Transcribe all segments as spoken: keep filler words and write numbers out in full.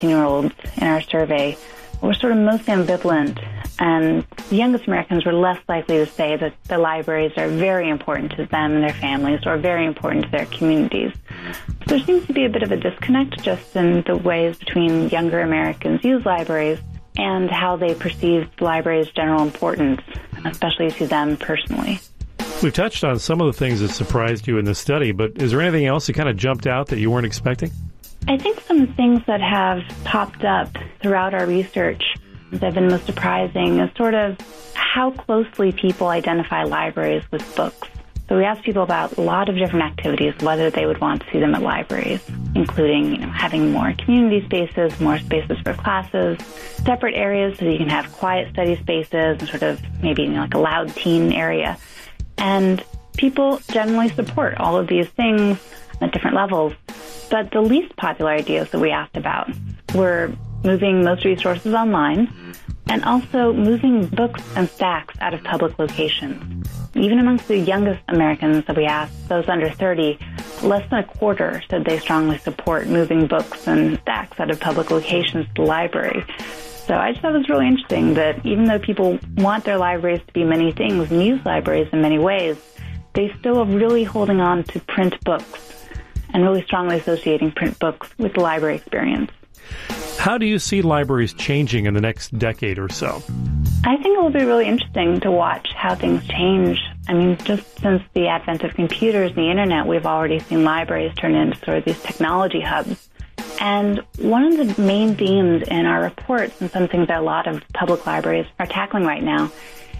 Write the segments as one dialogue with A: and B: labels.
A: sixteen-year-olds in our survey were sort of most ambivalent, and the youngest Americans were less likely to say that the libraries are very important to them and their families or very important to their communities. So there seems to be a bit of a disconnect just in the ways between younger Americans use libraries and how they perceive the library's general importance, especially to them personally.
B: We've touched on some of the things that surprised you in this study, but is there anything else that kind of jumped out that you weren't expecting?
A: I think some things that have popped up throughout our research that have been most surprising is sort of how closely people identify libraries with books. So we asked people about a lot of different activities, whether they would want to see them at libraries, including, you know, having more community spaces, more spaces for classes, separate areas so you can have quiet study spaces and sort of maybe, you know, like a loud teen area. And people generally support all of these things at different levels. But the least popular ideas that we asked about were moving most resources online and also moving books and stacks out of public locations. Even amongst the youngest Americans that we asked, those under thirty, less than a quarter said they strongly support moving books and stacks out of public locations to the library. So I just thought it was really interesting that even though people want their libraries to be many things and use libraries in many ways, they still are really holding on to print books and really strongly associating print books with the library experience.
B: How do you see libraries changing in the next decade or so?
A: I think it will be really interesting to watch how things change. I mean, just since the advent of computers and the internet, we've already seen libraries turn into sort of these technology hubs. And one of the main themes in our reports, and something that a lot of public libraries are tackling right now,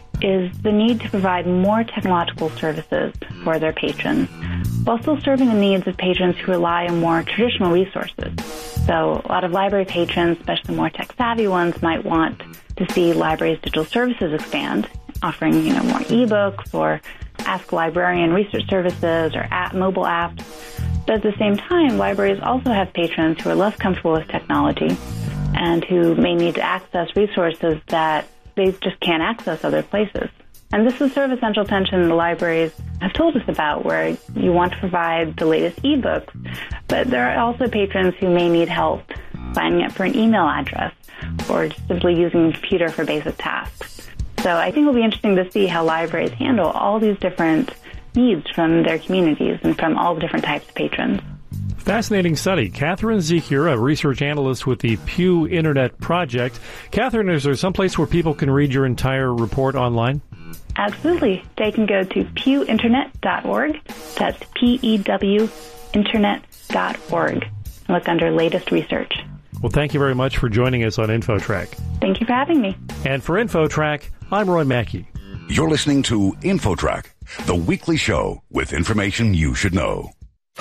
A: is the need to provide more technological services for their patrons, while still serving the needs of patrons who rely on more traditional resources. So a lot of library patrons, especially more tech-savvy ones, might want to see libraries' digital services expand, offering, you know, more ebooks or Ask a Librarian research services or app, mobile apps. But at the same time, libraries also have patrons who are less comfortable with technology and who may need to access resources that they just can't access other places. And this is sort of a central tension the libraries have told us about, where you want to provide the latest ebooks, but there are also patrons who may need help signing up for an email address or just simply using a computer for basic tasks. So I think it'll be interesting to see how libraries handle all these different needs from their communities and from all the different types of patrons.
B: Fascinating study. Catherine Zekier, a research analyst with the Pew Internet Project. Catherine, is there some place where people can read your entire report online?
A: Absolutely. They can go to pew internet dot org. That's P E W internet dot org. Look under latest research.
B: Well, thank you very much for joining us on InfoTrack.
A: Thank you for having me.
B: And for InfoTrack, I'm Roy Mackey.
C: You're listening to InfoTrack, the weekly show with information you should know.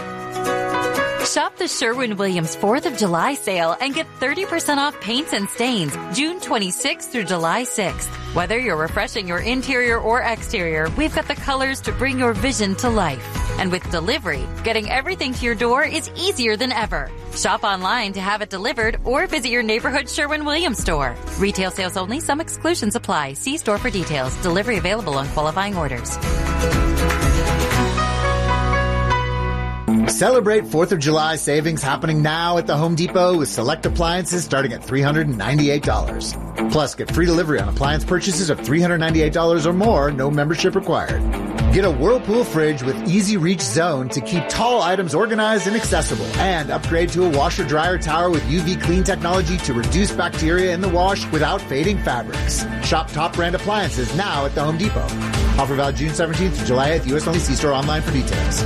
D: Shop the Sherwin-Williams fourth of July sale and get thirty percent off paints and stains June twenty-sixth through July sixth. Whether you're refreshing your interior or exterior, we've got the colors to bring your vision to life. And with delivery, getting everything to your door is easier than ever. Shop online to have it delivered or visit your neighborhood Sherwin-Williams store. Retail sales only. Some exclusions apply. See store for details. Delivery available on qualifying orders.
E: Celebrate fourth of July savings happening now at the Home Depot with select appliances starting at three hundred ninety-eight dollars. Plus, get free delivery on appliance purchases of three hundred ninety-eight dollars or more, no membership required. Get a Whirlpool fridge with Easy Reach Zone to keep tall items organized and accessible. And upgrade to a washer-dryer tower with U V clean technology to reduce bacteria in the wash without fading fabrics. Shop top brand appliances now at the Home Depot. Offer valid June seventeenth to July eighth, U S only. See store online for details.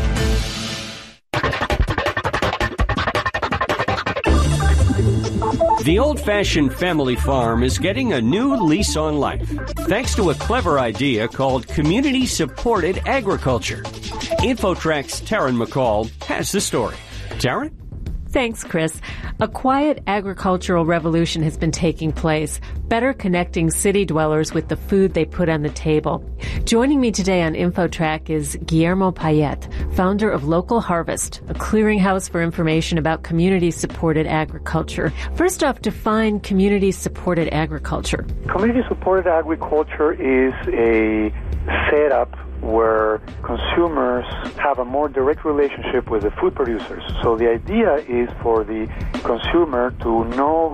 F: The old-fashioned family farm is getting a new lease on life, thanks to a clever idea called community-supported agriculture. InfoTrack's Taryn McCall has the story. Taryn?
G: Thanks, Chris. A quiet agricultural revolution has been taking place, better connecting city dwellers with the food they put on the table. Joining me today on InfoTrack is Guillermo Payet, founder of Local Harvest, a clearinghouse for information about community-supported agriculture. First off, define community-supported agriculture.
H: Community-supported agriculture is a setup where consumers have a more direct relationship with the food producers. So the idea is for the consumer to know